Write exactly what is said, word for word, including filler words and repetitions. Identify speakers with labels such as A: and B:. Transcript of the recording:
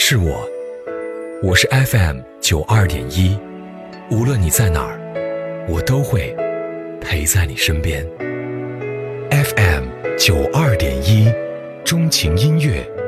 A: 是我，我是 F M 九二点一，无论你在哪儿，我都会陪在你身边。F M 九二点一，钟情音乐，